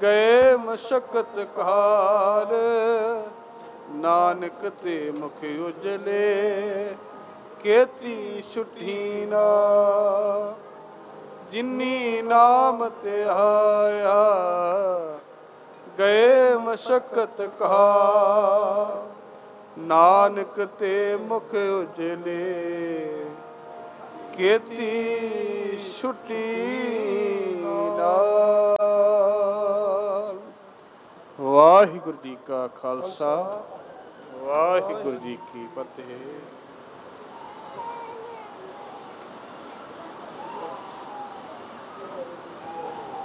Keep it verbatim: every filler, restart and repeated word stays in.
ਗਏ ਮਸ਼ਕਤ ਕਾਰ, ਨਾਨਕ ਤੇ ਮੁਖ ਉਜਲੇ, ਕੀਤੀ ਛੁੱਟੀ ਨਾ। ਜਿਨੀ ਨਾਮ ਤੇ ਆਇਆ, ਗਏ ਮਸ਼ਕਤ ਕਾਰ, ਨਾਨਕ ਤੇ ਮੁਖ ਉਜਲੇ, ਕੀਤੀ ਛੁੱਟੀ ਨਾਲ। ਵਾਹਿਗੁਰੂ ਜੀ ਕਾ ਖਾਲਸਾ, ਵਾਹਿਗੁਰੂ ਜੀ ਕੀ ਫਤਿਹ।